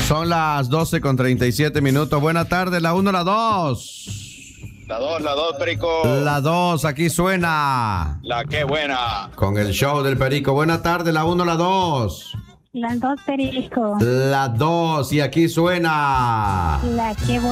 Son las 12:37. Buena tarde, la 1, la 2. La 2, Perico. La 2, aquí suena. La que buena. Con el show del Perico. Buena tarde, la 1, la 2. La 2, Perico. La 2, y aquí suena. La que